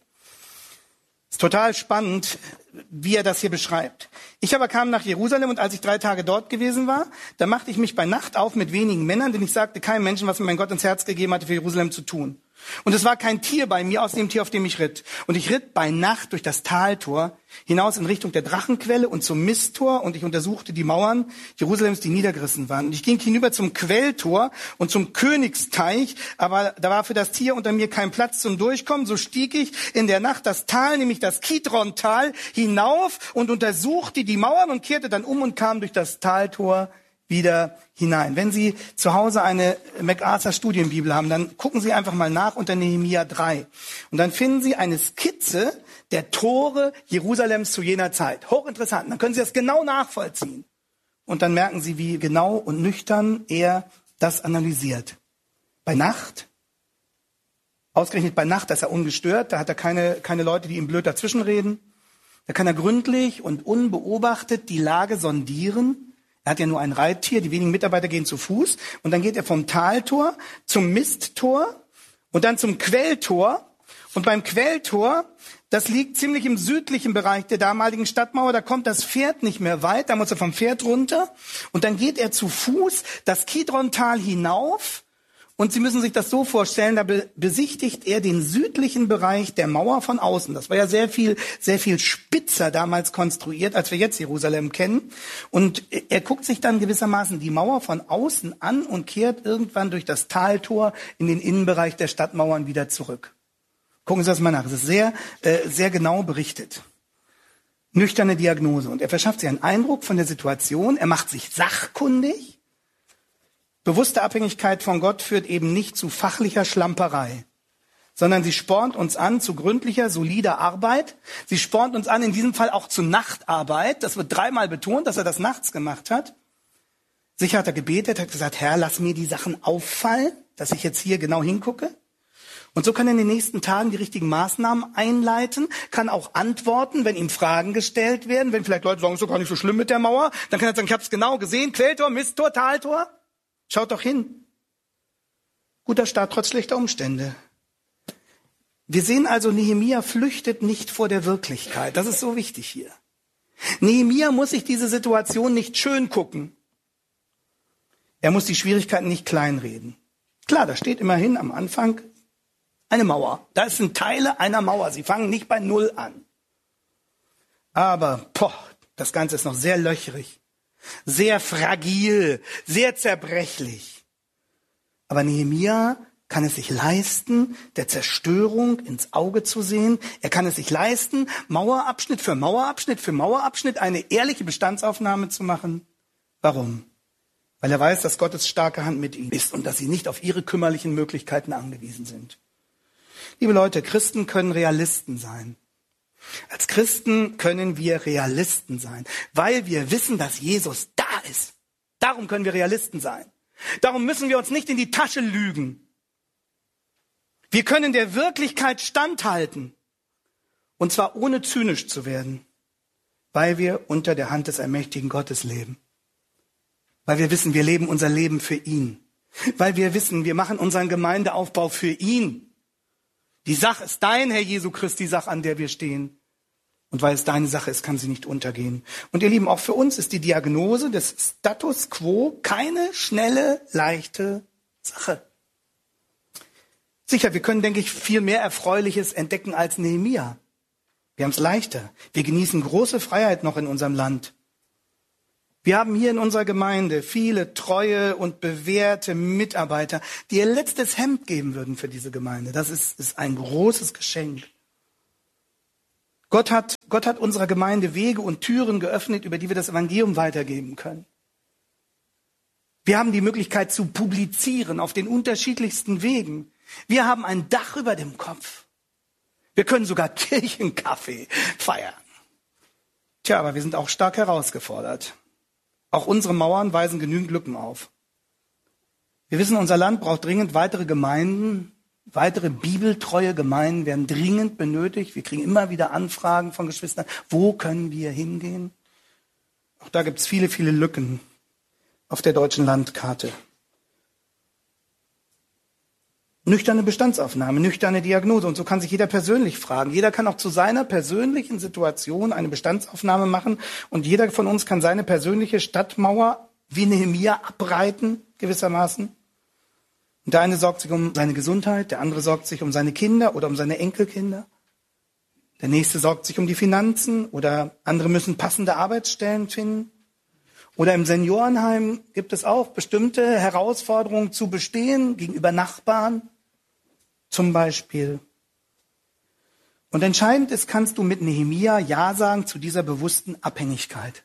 Ist total spannend, wie er das hier beschreibt. Ich aber kam nach Jerusalem und als ich 3 Tage dort gewesen war, da machte ich mich bei Nacht auf mit wenigen Männern, denn ich sagte keinem Menschen, was mir mein Gott ins Herz gegeben hatte, für Jerusalem zu tun. Und es war kein Tier bei mir, aus dem Tier, auf dem ich ritt. Und ich ritt bei Nacht durch das Taltor hinaus in Richtung der Drachenquelle und zum Misttor und ich untersuchte die Mauern Jerusalems, die niedergerissen waren. Und ich ging hinüber zum Quelltor und zum Königsteich, aber da war für das Tier unter mir kein Platz zum Durchkommen. So stieg ich in der Nacht das Tal, nämlich das Kidron-Tal, hinauf und untersuchte die Mauern und kehrte dann um und kam durch das Taltor wieder hinein. Wenn Sie zu Hause eine MacArthur Studienbibel haben, dann gucken Sie einfach mal nach unter Nehemia 3. Und dann finden Sie eine Skizze der Tore Jerusalems zu jener Zeit. Hochinteressant. Dann können Sie das genau nachvollziehen. Und dann merken Sie, wie genau und nüchtern er das analysiert. Bei Nacht, ausgerechnet bei Nacht, da ist er ungestört, da hat er keine Leute, die ihm blöd dazwischenreden. Da kann er gründlich und unbeobachtet die Lage sondieren. Er hat ja nur ein Reittier, die wenigen Mitarbeiter gehen zu Fuß. Und dann geht er vom Taltor zum Misttor und dann zum Quelltor. Und beim Quelltor, das liegt ziemlich im südlichen Bereich der damaligen Stadtmauer, da kommt das Pferd nicht mehr weit, da muss er vom Pferd runter. Und dann geht er zu Fuß das Kidron-Tal hinauf. Und Sie müssen sich das so vorstellen, da besichtigt er den südlichen Bereich der Mauer von außen. Das war ja sehr viel spitzer damals konstruiert, als wir jetzt Jerusalem kennen. Und er guckt sich dann gewissermaßen die Mauer von außen an und kehrt irgendwann durch das Taltor in den Innenbereich der Stadtmauern wieder zurück. Gucken Sie das mal nach. Es ist sehr genau berichtet. Nüchterne Diagnose. Und er verschafft sich einen Eindruck von der Situation. Er macht sich sachkundig. Bewusste Abhängigkeit von Gott führt eben nicht zu fachlicher Schlamperei, sondern sie spornt uns an zu gründlicher, solider Arbeit. Sie spornt uns an, in diesem Fall auch zu Nachtarbeit. Das wird 3-mal betont, dass er das nachts gemacht hat. Sicher hat er gebetet, hat gesagt, Herr, lass mir die Sachen auffallen, dass ich jetzt hier genau hingucke. Und so kann er in den nächsten Tagen die richtigen Maßnahmen einleiten, kann auch antworten, wenn ihm Fragen gestellt werden. Wenn vielleicht Leute sagen, es ist doch gar nicht so schlimm mit der Mauer, dann kann er sagen, ich habe es genau gesehen, Quelltor, Misttor, Taltor. Schaut doch hin. Guter Start trotz schlechter Umstände. Wir sehen also, Nehemia flüchtet nicht vor der Wirklichkeit. Das ist so wichtig hier. Nehemia muss sich diese Situation nicht schön gucken. Er muss die Schwierigkeiten nicht kleinreden. Klar, da steht immerhin am Anfang eine Mauer. Da sind Teile einer Mauer. Sie fangen nicht bei Null an. Aber, das Ganze ist noch sehr löchrig. Sehr fragil, sehr zerbrechlich. Aber Nehemia kann es sich leisten, der Zerstörung ins Auge zu sehen. Er kann es sich leisten, Mauerabschnitt für Mauerabschnitt für Mauerabschnitt eine ehrliche Bestandsaufnahme zu machen. Warum? Weil er weiß, dass Gottes starke Hand mit ihm ist und dass sie nicht auf ihre kümmerlichen Möglichkeiten angewiesen sind. Liebe Leute, Christen können Realisten sein. Als Christen können wir Realisten sein, weil wir wissen, dass Jesus da ist. Darum können wir Realisten sein. Darum müssen wir uns nicht in die Tasche lügen. Wir können der Wirklichkeit standhalten. Und zwar ohne zynisch zu werden, weil wir unter der Hand des allmächtigen Gottes leben. Weil wir wissen, wir leben unser Leben für ihn. Weil wir wissen, wir machen unseren Gemeindeaufbau für ihn. Die Sache ist dein, Herr Jesu Christi, die Sache, an der wir stehen. Und weil es deine Sache ist, kann sie nicht untergehen. Und ihr Lieben, auch für uns ist die Diagnose des Status quo keine schnelle, leichte Sache. Sicher, wir können, denke ich, viel mehr Erfreuliches entdecken als Nehemia. Wir haben es leichter. Wir genießen große Freiheit noch in unserem Land. Wir haben hier in unserer Gemeinde viele treue und bewährte Mitarbeiter, die ihr letztes Hemd geben würden für diese Gemeinde. Das ist ein großes Geschenk. Gott hat unserer Gemeinde Wege und Türen geöffnet, über die wir das Evangelium weitergeben können. Wir haben die Möglichkeit zu publizieren auf den unterschiedlichsten Wegen. Wir haben ein Dach über dem Kopf. Wir können sogar Kirchenkaffee feiern. Tja, aber wir sind auch stark herausgefordert. Auch unsere Mauern weisen genügend Lücken auf. Wir wissen, unser Land braucht dringend weitere Gemeinden. Weitere bibeltreue Gemeinden werden dringend benötigt. Wir kriegen immer wieder Anfragen von Geschwistern. Wo können wir hingehen? Auch da gibt es viele, viele Lücken auf der deutschen Landkarte. Nüchterne Bestandsaufnahme, nüchterne Diagnose. Und so kann sich jeder persönlich fragen. Jeder kann auch zu seiner persönlichen Situation eine Bestandsaufnahme machen. Und jeder von uns kann seine persönliche Stadtmauer wie Nehemia abreiten, gewissermaßen. Und der eine sorgt sich um seine Gesundheit, der andere sorgt sich um seine Kinder oder um seine Enkelkinder. Der nächste sorgt sich um die Finanzen oder andere müssen passende Arbeitsstellen finden. Oder im Seniorenheim gibt es auch bestimmte Herausforderungen zu bestehen gegenüber Nachbarn zum Beispiel. Und entscheidend ist, kannst du mit Nehemia Ja sagen zu dieser bewussten Abhängigkeit.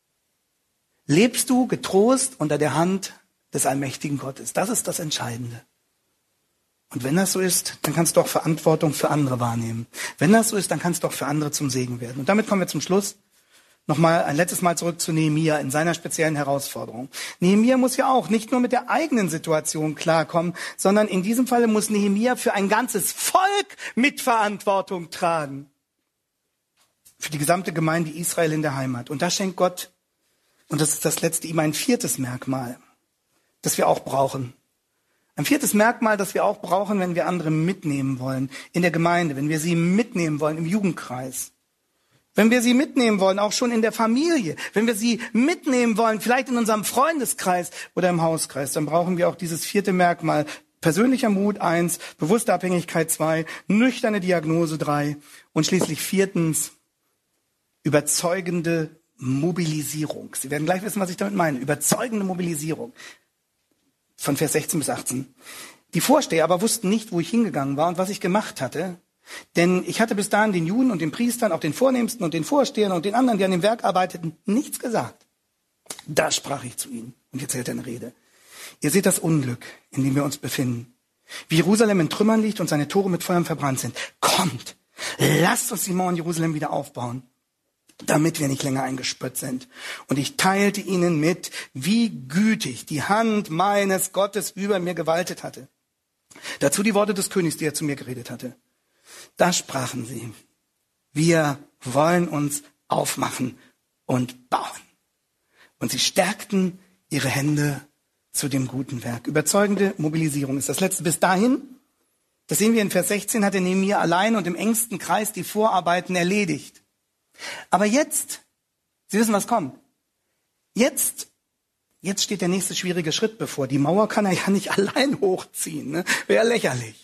Lebst du getrost unter der Hand des allmächtigen Gottes? Das ist das Entscheidende. Und wenn das so ist, dann kannst du auch Verantwortung für andere wahrnehmen. Wenn das so ist, dann kannst du auch für andere zum Segen werden. Und damit kommen wir zum Schluss. Nochmal ein letztes Mal zurück zu Nehemia in seiner speziellen Herausforderung. Nehemia muss ja auch nicht nur mit der eigenen Situation klarkommen, sondern in diesem Falle muss Nehemia für ein ganzes Volk Mitverantwortung tragen. Für die gesamte Gemeinde Israel in der Heimat. Und da schenkt Gott, und das ist das letzte, ihm ein viertes Merkmal, das wir auch brauchen. Ein viertes Merkmal, das wir auch brauchen, wenn wir andere mitnehmen wollen in der Gemeinde, wenn wir sie mitnehmen wollen im Jugendkreis. Wenn wir sie mitnehmen wollen, auch schon in der Familie, wenn wir sie mitnehmen wollen, vielleicht in unserem Freundeskreis oder im Hauskreis, dann brauchen wir auch dieses vierte Merkmal. Persönlicher Mut 1, bewusste Abhängigkeit 2, nüchterne Diagnose 3 und schließlich 4, überzeugende Mobilisierung. Sie werden gleich wissen, was ich damit meine. Überzeugende Mobilisierung. Von Vers 16 bis 18. Die Vorsteher aber wussten nicht, wo ich hingegangen war und was ich gemacht hatte. Denn ich hatte bis dahin den Juden und den Priestern, auch den Vornehmsten und den Vorstehern und den anderen, die an dem Werk arbeiteten, nichts gesagt. Da sprach ich zu ihnen. Und jetzt hält er eine Rede. Ihr seht das Unglück, in dem wir uns befinden. Wie Jerusalem in Trümmern liegt und seine Tore mit Feuern verbrannt sind. Kommt, lasst uns die Mauern Jerusalem wieder aufbauen, damit wir nicht länger eingespürt sind. Und ich teilte ihnen mit, wie gütig die Hand meines Gottes über mir gewaltet hatte. Dazu die Worte des Königs, die er zu mir geredet hatte. Da sprachen sie, wir wollen uns aufmachen und bauen. Und sie stärkten ihre Hände zu dem guten Werk. Überzeugende Mobilisierung ist das letzte. Bis dahin, das sehen wir in Vers 16, hatte Nehemia allein und im engsten Kreis die Vorarbeiten erledigt. Aber jetzt, Sie wissen, was kommt. Jetzt steht der nächste schwierige Schritt bevor. Die Mauer kann er ja nicht allein hochziehen, ne? Wäre lächerlich.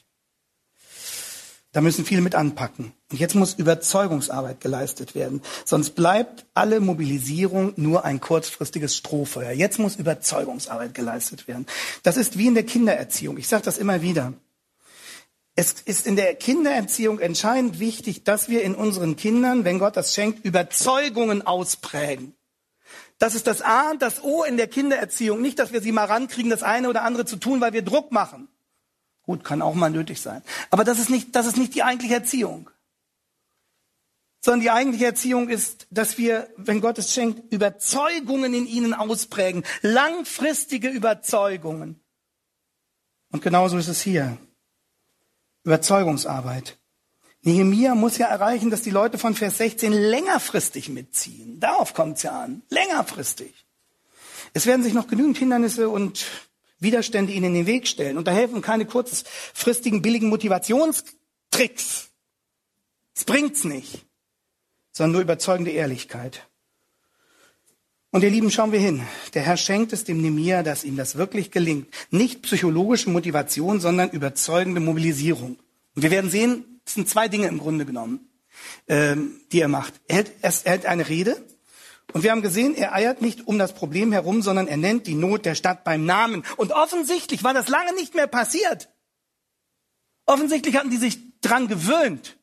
Da müssen viele mit anpacken. Und jetzt muss Überzeugungsarbeit geleistet werden. Sonst bleibt alle Mobilisierung nur ein kurzfristiges Strohfeuer. Jetzt muss Überzeugungsarbeit geleistet werden. Das ist wie in der Kindererziehung. Ich sage das immer wieder. Es ist in der Kindererziehung entscheidend wichtig, dass wir in unseren Kindern, wenn Gott das schenkt, Überzeugungen ausprägen. Das ist das A und das O in der Kindererziehung. Nicht, dass wir sie mal rankriegen, das eine oder andere zu tun, weil wir Druck machen. Gut, kann auch mal nötig sein. Aber das ist nicht die eigentliche Erziehung. Sondern die eigentliche Erziehung ist, dass wir, wenn Gott es schenkt, Überzeugungen in ihnen ausprägen. Langfristige Überzeugungen. Und genauso ist es hier. Überzeugungsarbeit. Nehemia muss ja erreichen, dass die Leute von Vers 16 längerfristig mitziehen. Darauf kommt es ja an. Längerfristig. Es werden sich noch genügend Hindernisse und Widerstände ihnen in den Weg stellen. Und da helfen keine kurzfristigen, billigen Motivationstricks. Es bringt's nicht. Sondern nur überzeugende Ehrlichkeit. Und ihr Lieben, schauen wir hin. Der Herr schenkt es dem Nehemia, dass ihm das wirklich gelingt. Nicht psychologische Motivation, sondern überzeugende Mobilisierung. Und wir werden sehen, es sind 2 Dinge im Grunde genommen, die er macht. Er hält eine Rede und wir haben gesehen, er eiert nicht um das Problem herum, sondern er nennt die Not der Stadt beim Namen. Und offensichtlich war das lange nicht mehr passiert. Offensichtlich hatten die sich dran gewöhnt.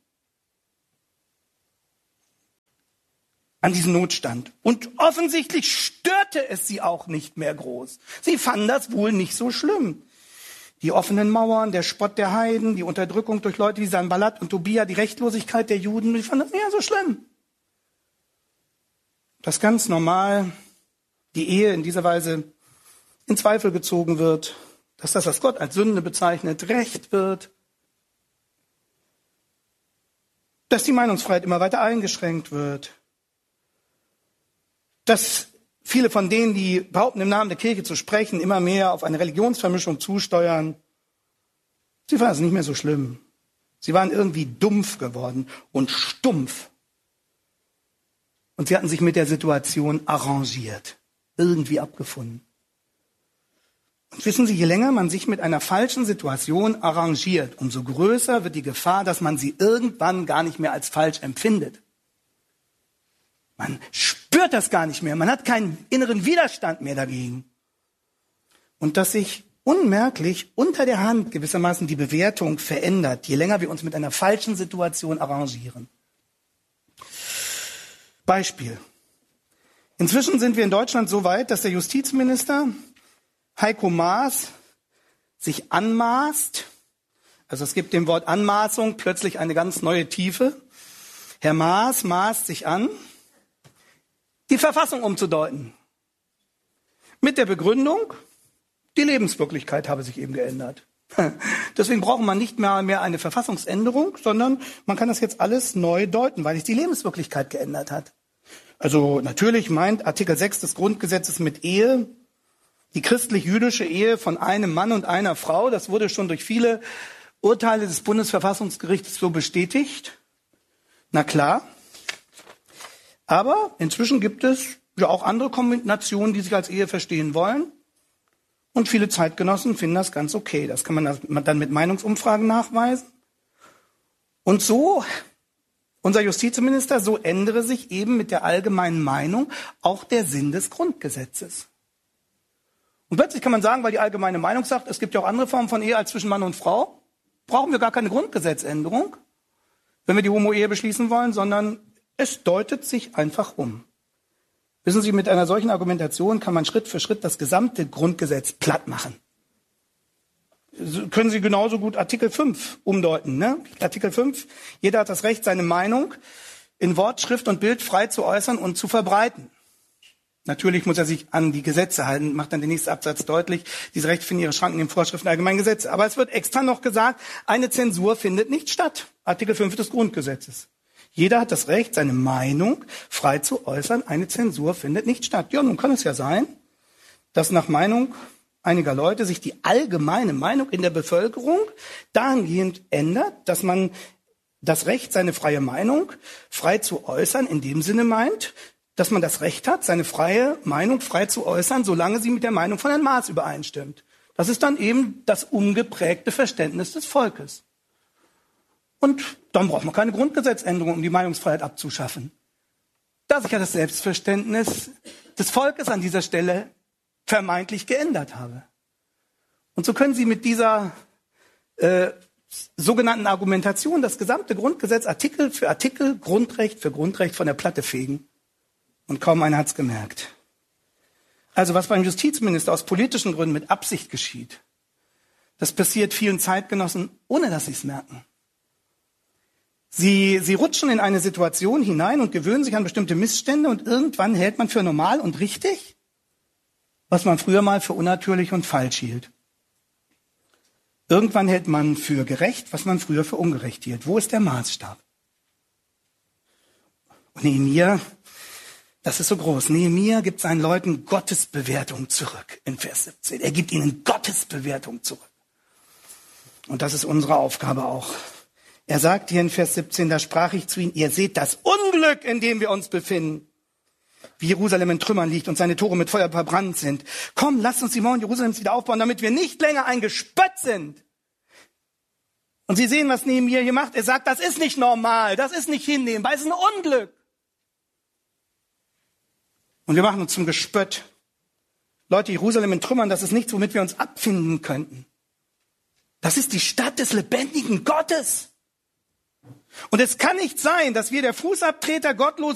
An diesen Notstand. Und offensichtlich störte es sie auch nicht mehr groß. Sie fanden das wohl nicht so schlimm. Die offenen Mauern, der Spott der Heiden, die Unterdrückung durch Leute wie Sanballat und Tobia, die Rechtlosigkeit der Juden, die fanden das nicht so schlimm. Dass ganz normal die Ehe in dieser Weise in Zweifel gezogen wird, dass das, was Gott als Sünde bezeichnet, Recht wird, dass die Meinungsfreiheit immer weiter eingeschränkt wird, dass viele von denen, die behaupten, im Namen der Kirche zu sprechen, immer mehr auf eine Religionsvermischung zusteuern. Sie fanden es nicht mehr so schlimm. Sie waren irgendwie dumpf geworden und stumpf. Und sie hatten sich mit der Situation arrangiert, irgendwie abgefunden. Und wissen Sie, je länger man sich mit einer falschen Situation arrangiert, umso größer wird die Gefahr, dass man sie irgendwann gar nicht mehr als falsch empfindet. Man spürt das gar nicht mehr. Man hat keinen inneren Widerstand mehr dagegen. Und dass sich unmerklich unter der Hand gewissermaßen die Bewertung verändert, je länger wir uns mit einer falschen Situation arrangieren. Beispiel. Inzwischen sind wir in Deutschland so weit, dass der Justizminister Heiko Maas sich anmaßt, also es gibt dem Wort Anmaßung plötzlich eine ganz neue Tiefe. Herr Maas maßt sich an, die Verfassung umzudeuten. Mit der Begründung, die Lebenswirklichkeit habe sich eben geändert. Deswegen braucht man nicht mehr eine Verfassungsänderung, sondern man kann das jetzt alles neu deuten, weil sich die Lebenswirklichkeit geändert hat. Also natürlich meint Artikel 6 des Grundgesetzes mit Ehe die christlich-jüdische Ehe von einem Mann und einer Frau. Das wurde schon durch viele Urteile des Bundesverfassungsgerichts so bestätigt. Na klar. Aber inzwischen gibt es ja auch andere Kombinationen, die sich als Ehe verstehen wollen. Und viele Zeitgenossen finden das ganz okay. Das kann man dann mit Meinungsumfragen nachweisen. Und so, unser Justizminister, so ändere sich eben mit der allgemeinen Meinung auch der Sinn des Grundgesetzes. Und plötzlich kann man sagen, weil die allgemeine Meinung sagt, es gibt ja auch andere Formen von Ehe als zwischen Mann und Frau, brauchen wir gar keine Grundgesetzänderung, wenn wir die Homo-Ehe beschließen wollen, sondern es deutet sich einfach um. Wissen Sie, mit einer solchen Argumentation kann man Schritt für Schritt das gesamte Grundgesetz platt machen. Können Sie genauso gut Artikel 5 umdeuten, ne? Artikel 5, jeder hat das Recht, seine Meinung in Wort, Schrift und Bild frei zu äußern und zu verbreiten. Natürlich muss er sich an die Gesetze halten, macht dann der nächste Absatz deutlich. Diese Rechte finden ihre Schranken in den Vorschriften der allgemeinen Gesetze. Aber es wird extra noch gesagt, eine Zensur findet nicht statt. Artikel 5 des Grundgesetzes. Jeder hat das Recht, seine Meinung frei zu äußern. Eine Zensur findet nicht statt. Ja, nun kann es ja sein, dass nach Meinung einiger Leute sich die allgemeine Meinung in der Bevölkerung dahingehend ändert, dass man das Recht, seine freie Meinung frei zu äußern, in dem Sinne meint, dass man das Recht hat, seine freie Meinung frei zu äußern, solange sie mit der Meinung von Herrn Maas übereinstimmt. Das ist dann eben das ungeprägte Verständnis des Volkes. Und dann braucht man keine Grundgesetzänderung, um die Meinungsfreiheit abzuschaffen. Da sich ja das Selbstverständnis des Volkes an dieser Stelle vermeintlich geändert habe. Und so können Sie mit dieser sogenannten Argumentation das gesamte Grundgesetz Artikel für Artikel, Grundrecht für Grundrecht von der Platte fegen. Und kaum einer hat's gemerkt. Also was beim Justizminister aus politischen Gründen mit Absicht geschieht, das passiert vielen Zeitgenossen, ohne dass sie es merken. Sie rutschen in eine Situation hinein und gewöhnen sich an bestimmte Missstände und irgendwann hält man für normal und richtig, was man früher mal für unnatürlich und falsch hielt. Irgendwann hält man für gerecht, was man früher für ungerecht hielt. Wo ist der Maßstab? Und Nehemia, das ist so groß. Nehemia gibt seinen Leuten Gottesbewertung zurück in Vers 17. Er gibt ihnen Gottesbewertung zurück. Und das ist unsere Aufgabe auch. Er sagt hier in Vers 17, da sprach ich zu ihnen, ihr seht das Unglück, in dem wir uns befinden. Wie Jerusalem in Trümmern liegt und seine Tore mit Feuer verbrannt sind. Komm, lasst uns die Mauern Jerusalems wieder aufbauen, damit wir nicht länger ein Gespött sind. Und Sie sehen, was Nehemia hier macht. Er sagt, das ist nicht normal, das ist nicht hinnehmbar, es ist ein Unglück. Und wir machen uns zum Gespött. Leute, Jerusalem in Trümmern, das ist nichts, womit wir uns abfinden könnten. Das ist die Stadt des lebendigen Gottes. Und es kann nicht sein, dass wir der Fußabtreter gottlosen